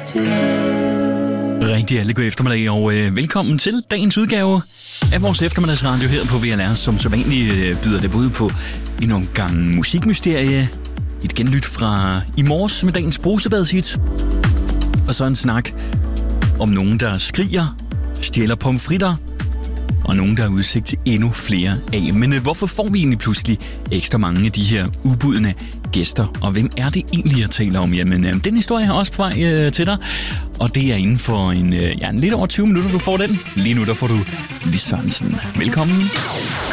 Rigtig alle god eftermiddag, og velkommen til dagens udgave af vores eftermiddagsradio her på VLR, som vanligt byder det bud på en omgang musikmysterie, et genlyt fra i morges med dagens brusebadshit, og så en snak om nogen, der skriger, stjæler pomfritter, og nogen, der har udsigt til endnu flere af. Men hvorfor får vi egentlig pludselig ekstra mange af de her ubudne gæster? Og hvem er det egentlig, jeg taler om? Jamen, den historie er også på vej til dig. Og det er inden for en lidt over 20 minutter, du får den. Lige nu, der får du Lis Sørensen. Velkommen.